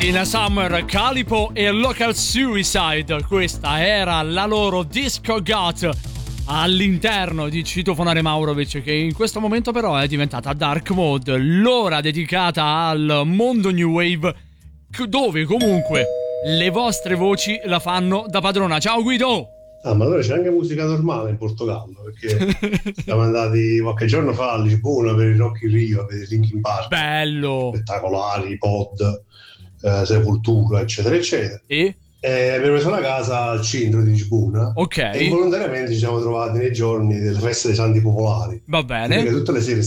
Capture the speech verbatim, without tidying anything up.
Tina Summer, Calipo e Local Suicide. Questa era la loro Disco Got all'interno di Citofonare Maurovic, che in questo momento però è diventata Dark Mode, l'ora dedicata al mondo New Wave, dove comunque le vostre voci la fanno da padrona. Ciao Guido! Ah, ma allora c'è anche musica normale in Portogallo, perché siamo andati qualche giorno fa a Lisbona per il Rock in Rio, per il Linkin Park. Bello! Spettacolari, pod, eh, Sepoltura, eccetera, eccetera. E? E abbiamo preso una casa al centro di Lisbona. Ok. E involontariamente ci siamo trovati nei giorni del Festa dei Santi Popolari. Va bene. Perché tutte le sere